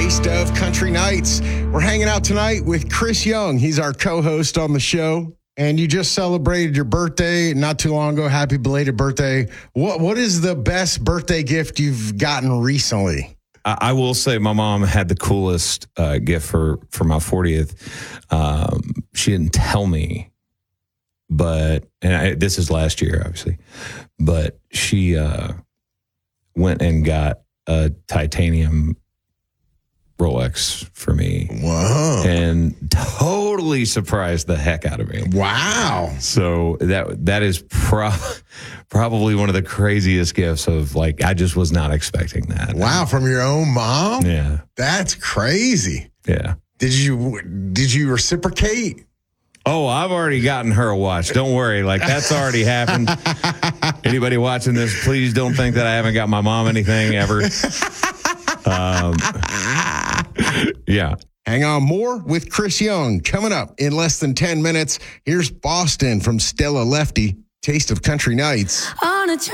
Taste of Country Nights. We're hanging out tonight with Chris Young. He's our co-host on the show. And you just celebrated your birthday not too long ago. Happy belated birthday. What is the best birthday gift you've gotten recently? I will say my mom had the coolest gift for my 40th. She didn't tell me, but this is last year, obviously. But she went and got a titanium Rolex for me. Wow. And totally surprised the heck out of me. Wow. So that is probably one of the craziest gifts of, like, I just was not expecting that. Wow, from your own mom? Yeah. That's crazy. Yeah. Did you reciprocate? Oh, I've already gotten her a watch. Don't worry. Like, that's already happened. Anybody watching this, please don't think that I haven't got my mom anything ever. Yeah. Hang on, more with Chris Young coming up in less than 10 minutes. Here's Boston from Stella Lefty, Taste of Country Nights. On a